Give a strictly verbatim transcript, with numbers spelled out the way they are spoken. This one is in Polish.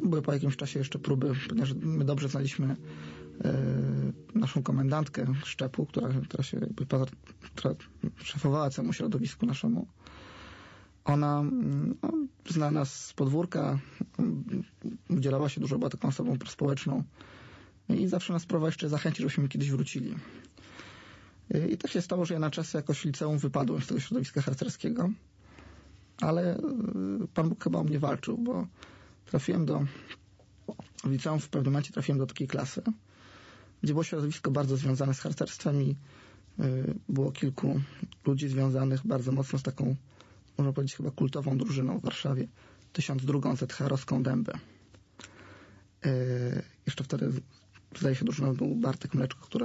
były po jakimś czasie jeszcze próby, ponieważ my dobrze znaliśmy naszą komendantkę szczepu, która, która się jakby, która szefowała całemu środowisku naszemu. Ona no, zna nas z podwórka, udzielała się dużo, była taką osobą prospołeczną i zawsze nas próbowała jeszcze zachęcić, żebyśmy kiedyś wrócili. I tak się stało, że ja na czas jakoś w liceum wypadłem z tego środowiska harcerskiego, ale Pan Bóg chyba o mnie walczył, bo trafiłem do w liceum, w pewnym momencie trafiłem do takiej klasy, gdzie było środowisko bardzo związane z harcerstwem i było kilku ludzi związanych bardzo mocno z taką, można powiedzieć, chyba kultową drużyną w Warszawie, tysiąc drugą zetcherowską Dębę. Jeszcze wtedy, zdaje się, drużyną był Bartek Mleczko, która